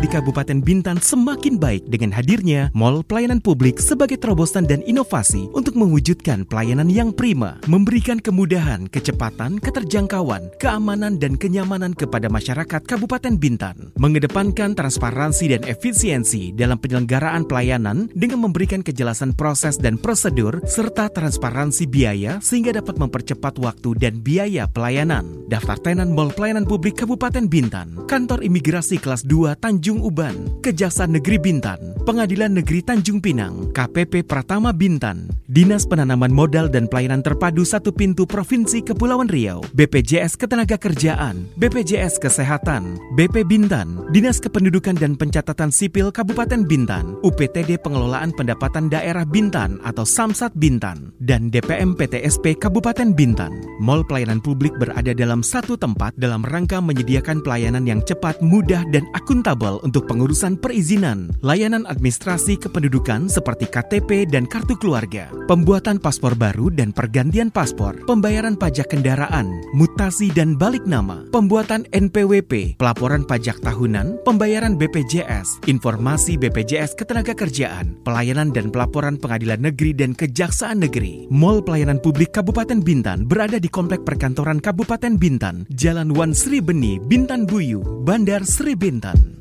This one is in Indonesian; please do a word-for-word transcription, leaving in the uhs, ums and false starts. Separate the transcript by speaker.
Speaker 1: Kabupaten Bintan semakin baik dengan hadirnya Mall Pelayanan Publik sebagai terobosan dan inovasi untuk mewujudkan pelayanan yang prima, memberikan kemudahan, kecepatan, keterjangkauan, keamanan, dan kenyamanan kepada masyarakat Kabupaten Bintan, mengedepankan transparansi dan efisiensi dalam penyelenggaraan pelayanan dengan memberikan kejelasan proses dan prosedur serta transparansi biaya sehingga dapat mempercepat waktu dan biaya pelayanan. Daftar tenan Mall Pelayanan Publik Kabupaten Bintan, Kantor Imigrasi Kelas dua Tanjung Uban, Kejaksaan Negeri Bintan, Pengadilan Negeri Tanjung Pinang, K P P Pratama Bintan, Dinas Penanaman Modal dan Pelayanan Terpadu Satu Pintu Provinsi Kepulauan Riau, B P J S Ketenagakerjaan, B P J S Kesehatan, B P Bintan, Dinas Kependudukan dan Pencatatan Sipil Kabupaten Bintan, U P T D Pengelolaan Pendapatan Daerah Bintan atau Samsat Bintan, dan D P M P T S P Kabupaten Bintan. Mall Pelayanan Publik berada dalam satu tempat dalam rangka menyediakan pelayanan yang cepat, mudah, dan akuntabel untuk pengurusan perizinan, layanan administrasi kependudukan seperti K T P dan kartu keluarga, pembuatan paspor baru dan pergantian paspor, pembayaran pajak kendaraan, mutasi dan balik nama, pembuatan N P W P, pelaporan pajak tahunan, pembayaran B P J S, informasi B P J S Ketenagakerjaan, pelayanan dan pelaporan Pengadilan Negeri dan Kejaksaan Negeri. Mall Pelayanan Publik Kabupaten Bintan berada di Komplek Perkantoran Kabupaten Bintan, Jalan Wan Sri Beni, Bintan Buyu, Bandar Sri Bintan.